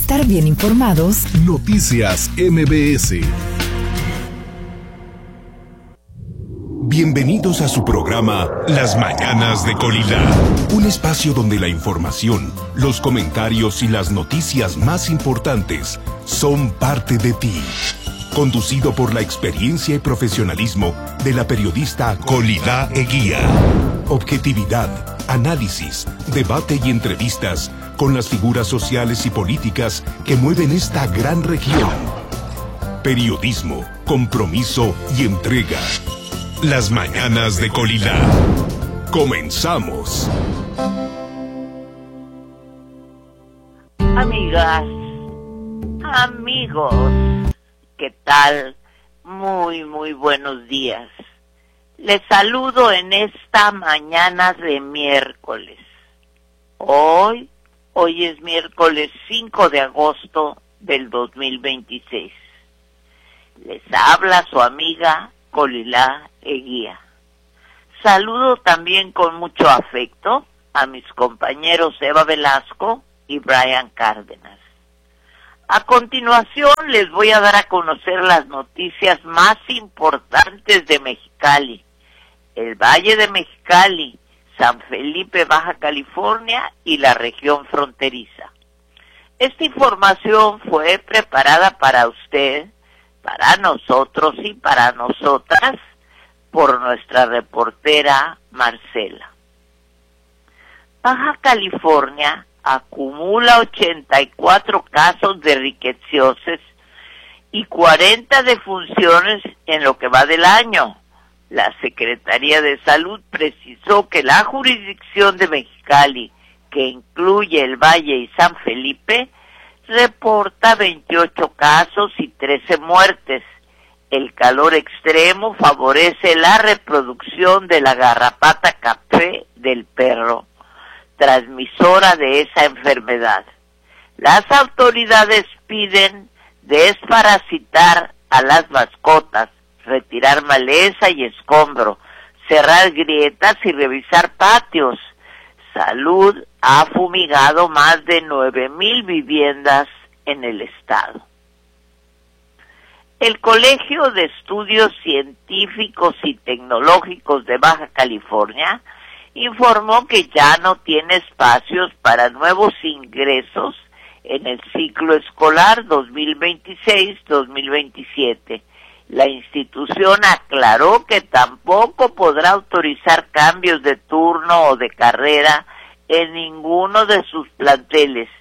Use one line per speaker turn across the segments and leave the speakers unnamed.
estar bien informados.
Noticias MBS. Bienvenidos a su programa Las Mañanas de Colila, un espacio donde la información, los comentarios y las noticias más importantes son parte de ti. Conducido por la experiencia y profesionalismo de la periodista Colila Eguía. Objetividad, análisis, debate y entrevistas con las figuras sociales y políticas que mueven esta gran región. Periodismo, compromiso y entrega. Las Mañanas de Colila. Comenzamos.
Amigas, amigos, ¿qué tal? Muy buenos días. Les saludo en esta mañana de miércoles. Hoy es miércoles 5 de agosto del 2026. Les habla su amiga Colila Eguía. Saludo también con mucho afecto a mis compañeros Eva Velasco y Brian Cárdenas. A continuación les voy a dar a conocer las noticias más importantes de Mexicali, el Valle de Mexicali, San Felipe, Baja California y la región fronteriza. Esta información fue preparada para usted, para nosotros y para nosotras por nuestra reportera Marcela. Baja California acumula 84 casos de riqueciosis y 40 defunciones en lo que va del año. La Secretaría de Salud precisó que la jurisdicción de Mexicali, que incluye el Valle y San Felipe, reporta 28 casos y 13 muertes. El calor extremo favorece la reproducción de la garrapata café del perro, transmisora de esa enfermedad. Las autoridades piden desparasitar a las mascotas, retirar maleza y escombro, cerrar grietas y revisar patios. Salud ha fumigado más de 9,000 viviendas en el estado. El Colegio de Estudios Científicos y Tecnológicos de Baja California informó que ya no tiene espacios para nuevos ingresos en el ciclo escolar 2026-2027. La institución aclaró que tampoco podrá autorizar cambios de turno o de carrera en ninguno de sus planteles.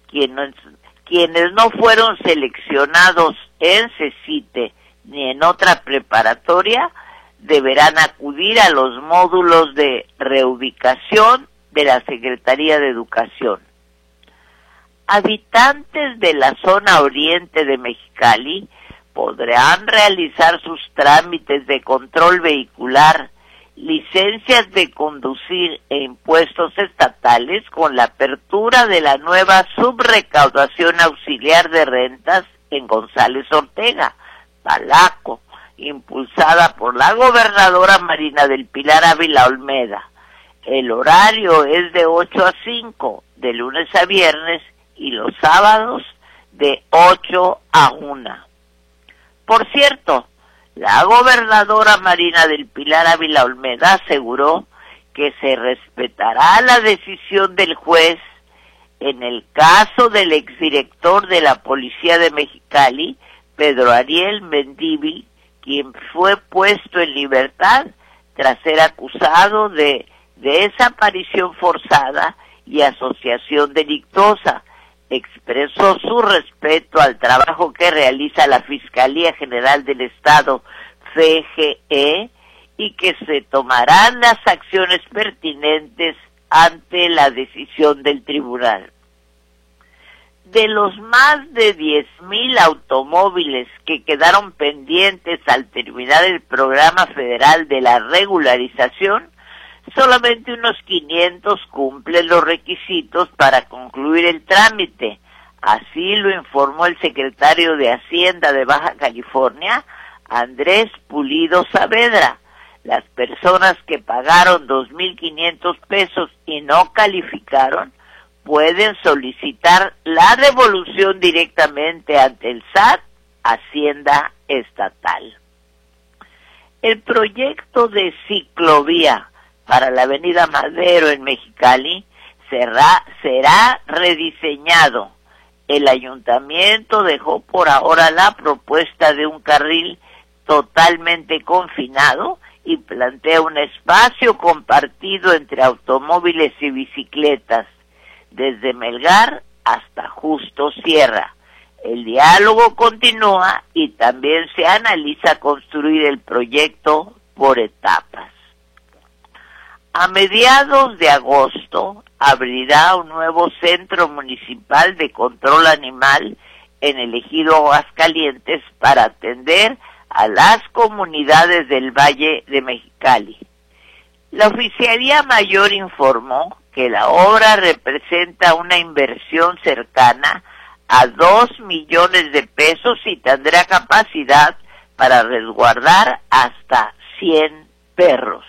Quienes no fueron seleccionados en CECITE ni en otra preparatoria deberán acudir a los módulos de reubicación de la Secretaría de Educación. Habitantes de la zona oriente de Mexicali podrán realizar sus trámites de control vehicular, licencias de conducir e impuestos estatales con la apertura de la nueva subrecaudación auxiliar de rentas en González Ortega, Palaco, impulsada por la gobernadora Marina del Pilar Ávila Olmeda. El horario es de 8 a 5, de lunes a viernes, y los sábados de 8 a 1. Por cierto, la gobernadora Marina del Pilar Ávila Olmeda aseguró que se respetará la decisión del juez en el caso del exdirector de la Policía de Mexicali, Pedro Ariel Mendívil, quien fue puesto en libertad tras ser acusado de desaparición forzada y asociación delictuosa. Expresó su respeto al trabajo que realiza la Fiscalía General del Estado, FGE, y que se tomarán las acciones pertinentes ante la decisión del tribunal. De los más de 10,000 automóviles que quedaron pendientes al terminar el programa federal de la regularización, solamente unos 500 cumplen los requisitos para concluir el trámite. Así lo informó el secretario de Hacienda de Baja California, Andrés Pulido Saavedra. Las personas que pagaron 2,500 pesos y no calificaron pueden solicitar la devolución directamente ante el SAT, Hacienda Estatal. El proyecto de ciclovía para la Avenida Madero en Mexicali será rediseñado. El ayuntamiento dejó por ahora la propuesta de un carril totalmente confinado y plantea un espacio compartido entre automóviles y bicicletas, desde Melgar hasta Justo Sierra. El diálogo continúa y también se analiza construir el proyecto por etapas. A mediados de agosto abrirá un nuevo centro municipal de control animal en el ejido Aguascalientes para atender a las comunidades del Valle de Mexicali. La Oficialía Mayor informó que la obra representa una inversión cercana a 2 millones de pesos y tendrá capacidad para resguardar hasta 100 perros.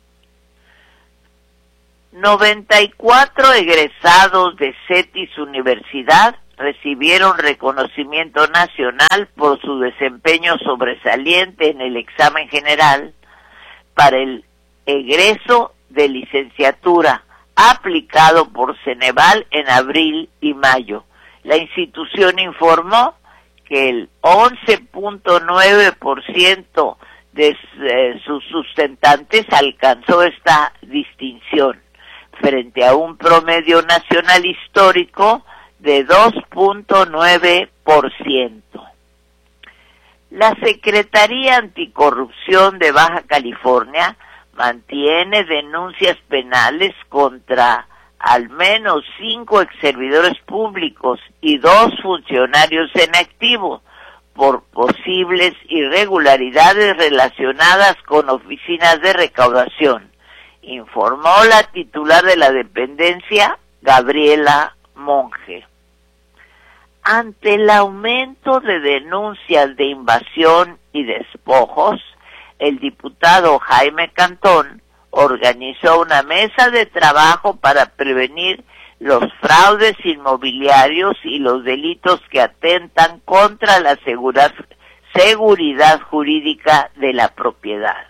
94 egresados de CETIS Universidad recibieron reconocimiento nacional por su desempeño sobresaliente en el examen general para el egreso de licenciatura aplicado por Ceneval en abril y mayo. La institución informó que el 11.9% de sus sustentantes alcanzó esta distinción, frente a un promedio nacional histórico de 2.9%. La Secretaría Anticorrupción de Baja California mantiene denuncias penales contra al menos 5 exservidores públicos y 2 funcionarios en activo por posibles irregularidades relacionadas con oficinas de recaudación, informó la titular de la dependencia, Gabriela Monge. Ante el aumento de denuncias de invasión y despojos, el diputado Jaime Cantón organizó una mesa de trabajo para prevenir los fraudes inmobiliarios y los delitos que atentan contra la seguridad jurídica de la propiedad.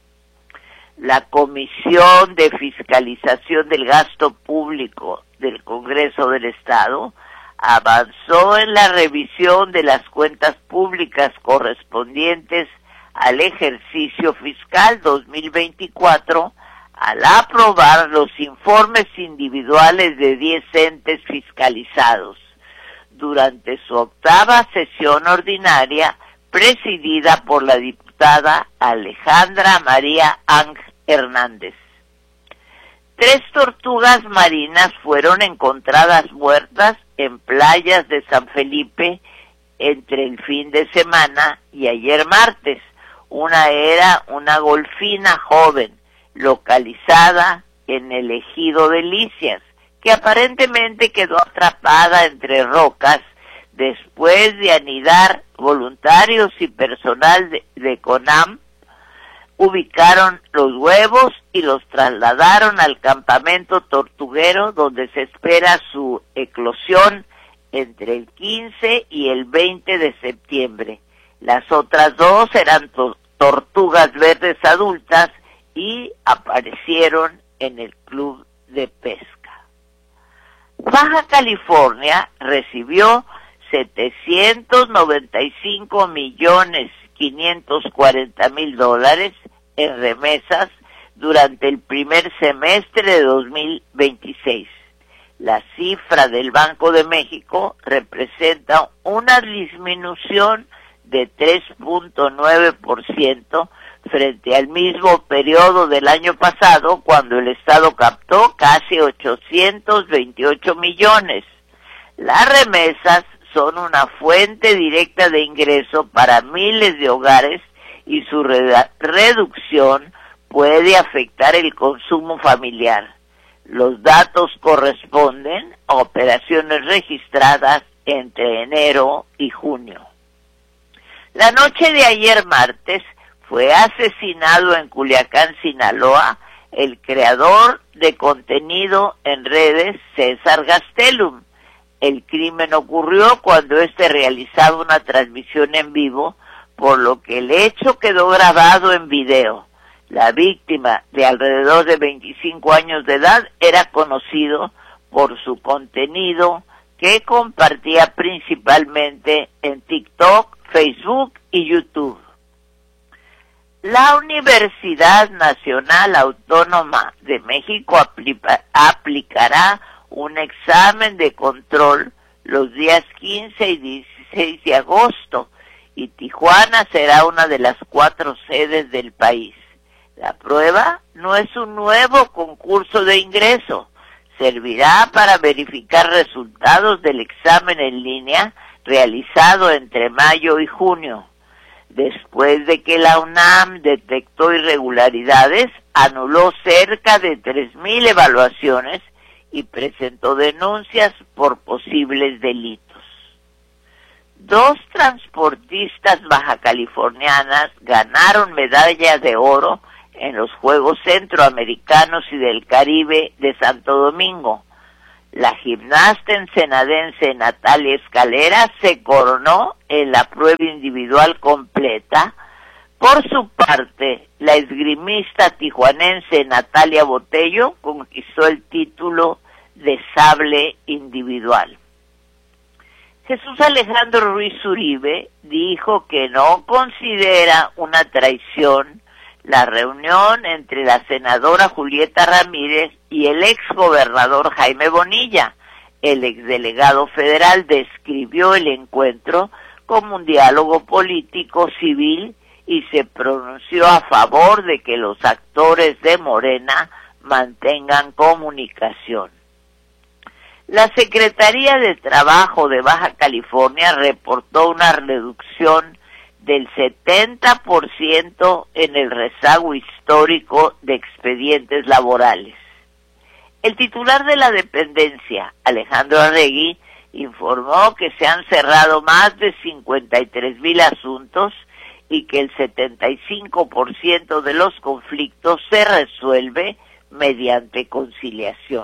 La Comisión de Fiscalización del Gasto Público del Congreso del Estado avanzó en la revisión de las cuentas públicas correspondientes al ejercicio fiscal 2024 al aprobar los informes individuales de 10 entes fiscalizados durante su 8ª sesión ordinaria presidida por la diputada Alejandra María Ángel Hernández. 3 tortugas marinas fueron encontradas muertas en playas de San Felipe entre el fin de semana y ayer martes. Una era una golfina joven, localizada en el ejido de Licias, que aparentemente quedó atrapada entre rocas después de anidar. Voluntarios y personal de CONAM ubicaron los huevos y los trasladaron al campamento tortuguero donde se espera su eclosión entre el 15 y el 20 de septiembre. Las otras 2 eran tortugas verdes adultas y aparecieron en el club de pesca. Baja California recibió $795.540.000 en remesas durante el primer semestre de 2026. La cifra del Banco de México representa una disminución de 3.9% frente al mismo periodo del año pasado, cuando el Estado captó casi 828 millones. Las remesas son una fuente directa de ingreso para miles de hogares y su reducción puede afectar el consumo familiar. Los datos corresponden a operaciones registradas entre enero y junio. La noche de ayer martes fue asesinado en Culiacán, Sinaloa, el creador de contenido en redes César Gastelum. El crimen ocurrió cuando éste realizaba una transmisión en vivo, por lo que el hecho quedó grabado en video. La víctima, de alrededor de 25 años de edad, era conocido por su contenido que compartía principalmente en TikTok, Facebook y YouTube. La Universidad Nacional Autónoma de México aplicará un examen de control los días 15 y 16 de agosto y Tijuana será una de las 4 sedes del país. La prueba no es un nuevo concurso de ingreso, servirá para verificar resultados del examen en línea realizado entre mayo y junio. Después de que la UNAM detectó irregularidades, anuló cerca de 3,000 evaluaciones y presentó denuncias por posibles delitos. 2 transportistas bajacalifornianas ganaron medalla de oro en los Juegos Centroamericanos y del Caribe de Santo Domingo. La gimnasta ensenadense Natalia Escalera se coronó en la prueba individual completa. Por su parte, la esgrimista tijuanense Natalia Botello conquistó el título de sable individual. Jesús Alejandro Ruiz Uribe dijo que no considera una traición la reunión entre la senadora Julieta Ramírez y el exgobernador Jaime Bonilla. El exdelegado federal describió el encuentro como un diálogo político civil y se pronunció a favor de que los actores de Morena mantengan comunicación. La Secretaría de Trabajo de Baja California reportó una reducción del 70% en el rezago histórico de expedientes laborales. El titular de la dependencia, Alejandro Arregui, informó que se han cerrado más de 53,000 asuntos y que el 75% de los conflictos se resuelve mediante conciliación.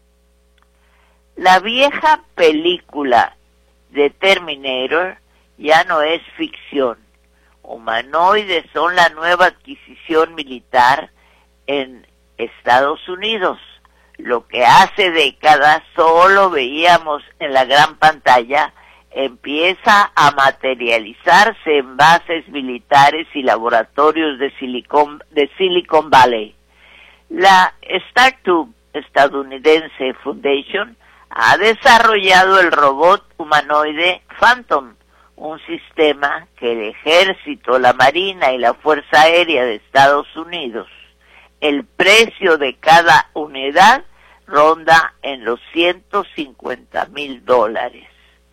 La vieja película de Terminator ya no es ficción. Humanoides son la nueva adquisición militar en Estados Unidos. Lo que hace décadas solo veíamos en la gran pantalla empieza a materializarse en bases militares y laboratorios de Silicon Valley. La Startup estadounidense Foundation ha desarrollado el robot humanoide Phantom, un sistema que el Ejército, la Marina y la Fuerza Aérea de Estados Unidos, el precio de cada unidad ronda en los $150,000.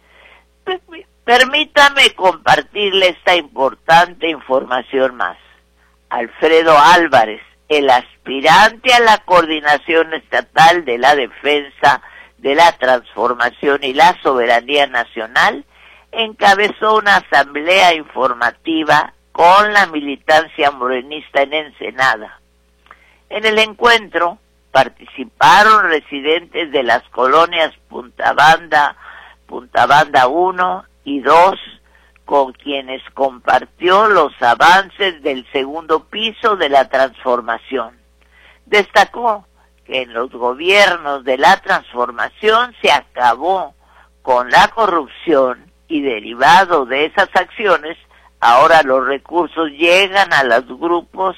Permítame compartirle esta importante información más. Alfredo Álvarez, el aspirante a la Coordinación Estatal de la Defensa de la Transformación y la Soberanía Nacional, encabezó una asamblea informativa con la militancia morenista en Ensenada. En el encuentro participaron residentes de las colonias Punta Banda 1 y 2, con quienes compartió los avances del segundo piso de la transformación. Destacó que en los gobiernos de la transformación se acabó con la corrupción y derivado de esas acciones, ahora los recursos llegan a los grupos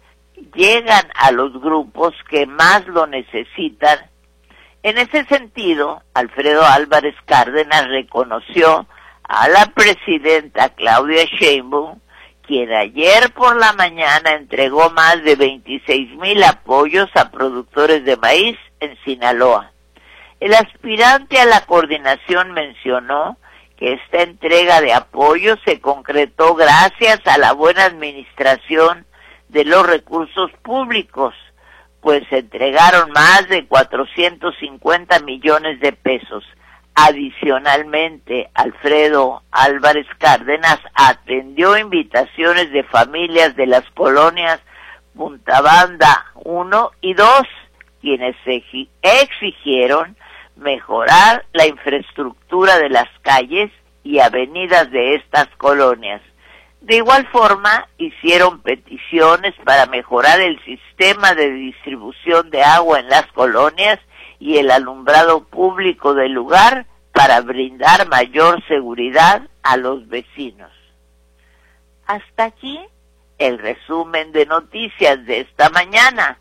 que más lo necesitan. En ese sentido, Alfredo Álvarez Cárdenas reconoció a la presidenta Claudia Sheinbaum, quien ayer por la mañana entregó más de 26,000 apoyos a productores de maíz en Sinaloa. El aspirante a la coordinación mencionó que esta entrega de apoyo se concretó gracias a la buena administración de los recursos públicos, pues se entregaron más de 450 millones de pesos. Adicionalmente, Alfredo Álvarez Cárdenas atendió invitaciones de familias de las colonias Punta Banda 1 y 2, quienes exigieron mejorar la infraestructura de las calles y avenidas de estas colonias. De igual forma, hicieron peticiones para mejorar el sistema de distribución de agua en las colonias y el alumbrado público del lugar para brindar mayor seguridad a los vecinos. Hasta aquí el resumen de noticias de esta mañana.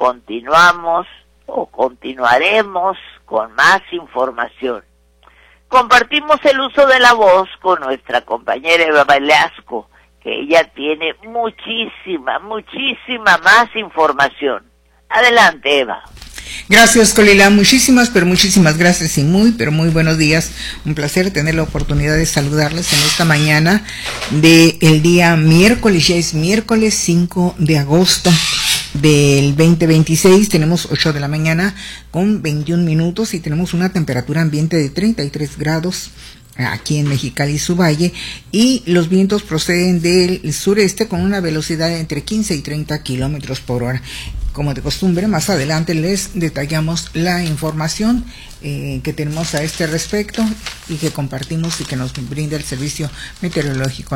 Continuaremos con más información. Compartimos el uso de la voz con nuestra compañera Eva Velasco, que ella tiene muchísima más información. Adelante, Eva.
Gracias, Colila, muchísimas gracias y muy buenos días. Un placer tener la oportunidad de saludarles en esta mañana del día miércoles. Ya es miércoles 5 de agosto del 2026, tenemos 8 de la mañana con 21 minutos y tenemos una temperatura ambiente de 33 grados aquí en Mexicali y su valle, y los vientos proceden del sureste con una velocidad de entre 15 y 30 kilómetros por hora. Como de costumbre, más adelante les detallamos la información que tenemos a este respecto y que compartimos y que nos brinda el Servicio Meteorológico